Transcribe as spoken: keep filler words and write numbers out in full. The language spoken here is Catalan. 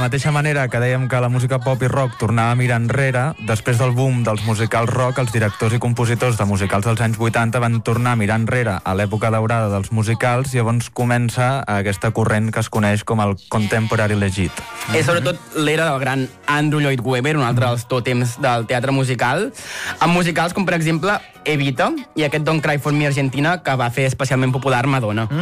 mateixa manera que dèiem que la música pop i rock tornava a mirar enrere, després del boom dels musicals rock, els directors i compositors de musicals dels anys vuitanta van tornar a mirar enrere a l'època daurada dels musicals i llavors comença aquesta corrent que es coneix com el Contemporary Legit. Mm-hmm. És sobretot l'era del gran Andrew Lloyd Webber, un altre dels tòtems del teatre musical, amb musicals com, per exemple, Evita i aquest Don't Cry For Me Argentina, que va fer especialment popular Madonna.